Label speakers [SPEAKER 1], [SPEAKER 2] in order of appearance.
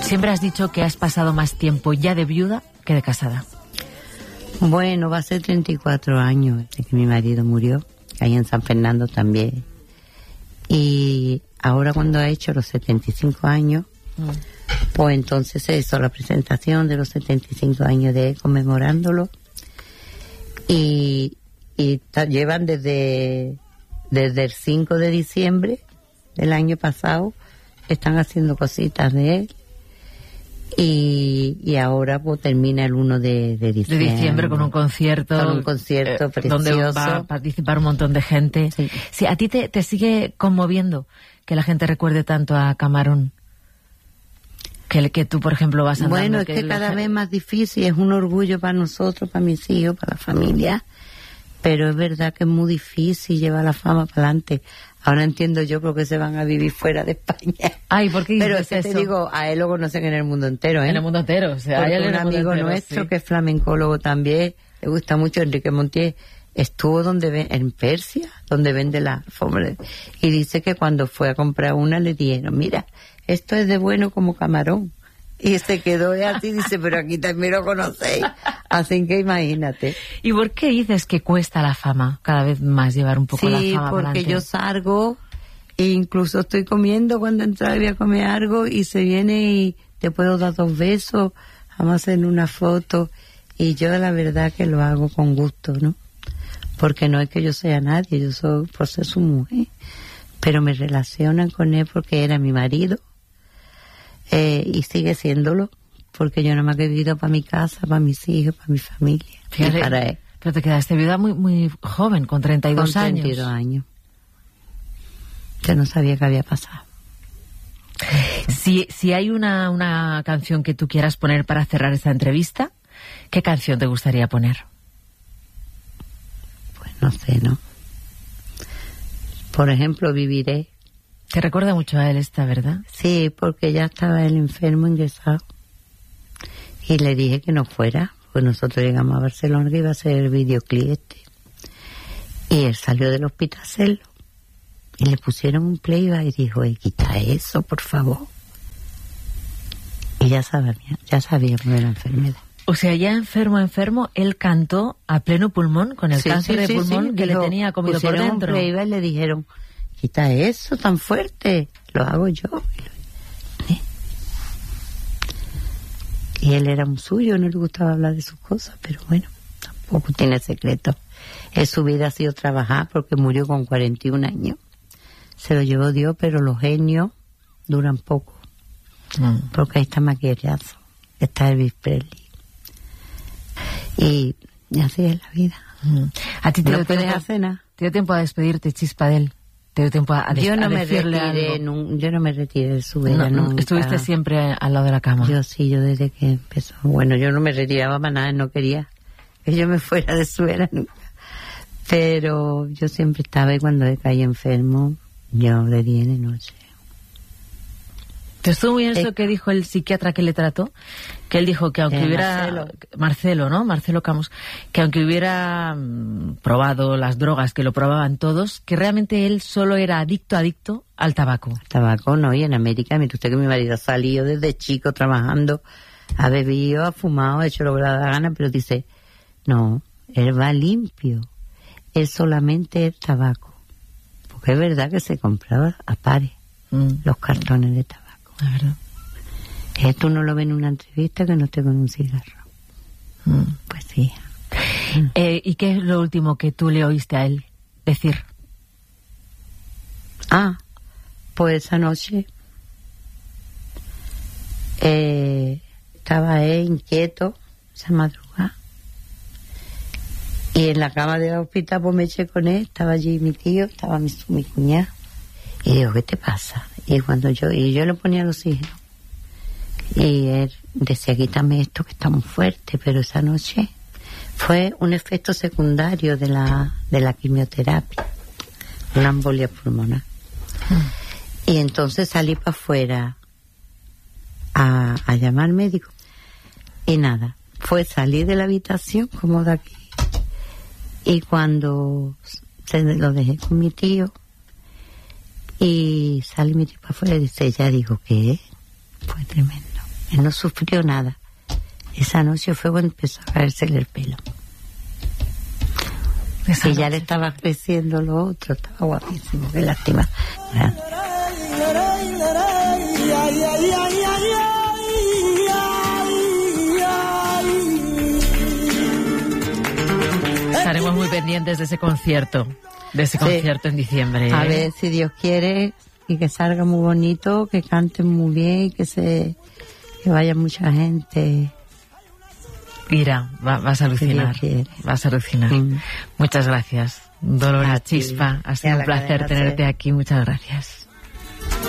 [SPEAKER 1] Siempre has dicho que has pasado más tiempo ya de viuda que de casada.
[SPEAKER 2] Bueno, va a ser 34 años de que mi marido murió, ahí en San Fernando también. Y ahora cuando ha hecho los 75 años, pues entonces se hizo la presentación de los 75 años de él, conmemorándolo. Y llevan desde el 5 de diciembre del año pasado, están haciendo cositas de él. Y ahora pues termina el 1 de diciembre. De
[SPEAKER 1] diciembre con un concierto.
[SPEAKER 2] Con un concierto precioso.
[SPEAKER 1] Donde va a participar un montón de gente.
[SPEAKER 2] Sí.
[SPEAKER 1] Sí, ¿a ti te sigue conmoviendo que la gente recuerde tanto a Camarón? Que tú, por ejemplo, vas andando...
[SPEAKER 2] Bueno, es que cada vez más difícil, es un orgullo para nosotros, para mis hijos, para la familia, pero es verdad que es muy difícil llevar la fama para adelante. Ahora entiendo yo por qué se van a vivir fuera de España.
[SPEAKER 1] Ay, ¿por qué dices eso?
[SPEAKER 2] Pero te digo, a él lo conocen en el mundo entero, ¿eh?
[SPEAKER 1] En el mundo entero, o sea,
[SPEAKER 2] hay un amigo nuestro que es flamencólogo también, le gusta mucho, Enrique Montiel, estuvo en Persia, donde vende la alfombra, y dice que cuando fue a comprar una le dijeron, mira, esto es de bueno como Camarón. Y se quedó así, dice, pero aquí también lo conocéis. Así que imagínate.
[SPEAKER 1] ¿Y por qué dices que cuesta la fama cada vez más llevar un poco la fama?
[SPEAKER 2] Sí, porque yo salgo e incluso estoy comiendo cuando entra y voy a comer algo y se viene y te puedo dar 2 besos, jamás en una foto. Y yo la verdad que lo hago con gusto, ¿no? Porque no es que yo sea nadie, yo soy por ser su mujer. Pero me relacionan con él porque era mi marido. Y sigue siéndolo, porque yo nada más que he vivido para mi casa, para mis hijos, para mi familia.
[SPEAKER 1] Fíjate,
[SPEAKER 2] y para él.
[SPEAKER 1] Pero te quedaste viuda muy joven, con 32 años.
[SPEAKER 2] Con 32 años. Yo no sabía qué había pasado.
[SPEAKER 1] Si hay una canción que tú quieras poner para cerrar esta entrevista, ¿qué canción te gustaría poner?
[SPEAKER 2] Pues no sé, ¿no? Por ejemplo, Viviré.
[SPEAKER 1] Te recuerda mucho a él esta, ¿verdad?
[SPEAKER 2] Sí, porque ya estaba él enfermo, ingresado. Y le dije que no fuera, pues nosotros llegamos a Barcelona que iba a hacer el videoclip Y él salió del hospital a hacerlo. Y le pusieron un playback y dijo, quita eso, por favor. Y ya sabíamos de la enfermedad.
[SPEAKER 1] O sea, ya enfermo, él cantó a pleno pulmón, con el cáncer de pulmón que dijo, le tenía comido por dentro.
[SPEAKER 2] Un playback y le dijeron, quita eso tan fuerte, lo hago yo. Y él era un suyo, no le gustaba hablar de sus cosas, pero bueno, tampoco tiene secreto. Su vida ha sido trabajar porque murió con 41 años. Se lo llevó Dios, pero los genios duran poco. Porque ahí está Maquillazo, está Elvis Presley. Y así es la vida.
[SPEAKER 1] ¿A ti te
[SPEAKER 2] no puedes hacer nada?
[SPEAKER 1] ¿Te dio tiempo a despedirte, Chispa, de él? ¿Te dio tiempo a
[SPEAKER 2] yo no me
[SPEAKER 1] decirle
[SPEAKER 2] retiré,
[SPEAKER 1] algo?
[SPEAKER 2] Yo no me retiré de su vida nunca.
[SPEAKER 1] ¿Estuviste siempre al lado de la cama?
[SPEAKER 2] Yo desde que empezó. Bueno, yo no me retiraba para nada, no quería que yo me fuera de su era nunca. Pero yo siempre estaba, y cuando él caía enfermo, yo de día y de noche.
[SPEAKER 1] ¿Te estuvo muy bien eso que dijo el psiquiatra que le trató? Que él dijo que aunque hubiera... Marcelo Camus. Que aunque hubiera probado las drogas, que lo probaban todos, que realmente él solo era adicto al tabaco.
[SPEAKER 2] Al tabaco, no, y en América, mire usted que mi marido ha salido desde chico trabajando, ha bebido, ha fumado, ha hecho lo que le da la gana, pero dice, no, él va limpio. Él solamente es tabaco. Porque es verdad que se compraba a pares los cartones de tabaco.
[SPEAKER 1] La verdad.
[SPEAKER 2] Esto no lo ve en una entrevista que no esté con un cigarro. Pues sí.
[SPEAKER 1] ¿Y qué es lo último que tú le oíste a él decir?
[SPEAKER 2] Pues esa noche estaba él inquieto, esa madrugada. Y en la cama del hospital pues me eché con él, estaba allí mi tío, estaba mi cuñada. Y digo, ¿qué te pasa? Y yo le ponía los oxígeno. Y él decía, quítame esto que está muy fuerte, pero esa noche fue un efecto secundario de la quimioterapia, una embolia pulmonar. Y entonces salí para afuera a llamar al médico. Y nada, fue salir de la habitación como de aquí. Y cuando se lo dejé con mi tío, y sale mi tío para afuera y dice, ya digo, ¿qué? Fue tremendo. Él no sufrió nada. Esa noche fue cuando empezó a caérsele el pelo. Que ya le estaba creciendo lo otro, estaba guapísimo, qué lástima.
[SPEAKER 1] Estaremos muy pendientes de ese concierto, en diciembre, ¿eh?
[SPEAKER 2] A ver si Dios quiere, y que salga muy bonito, que canten muy bien, y que vaya mucha gente.
[SPEAKER 1] Ira, vas a alucinar. Vas a alucinar. Muchas gracias. Dolores Chispa, ha sido un placer tenerte aquí. Muchas gracias.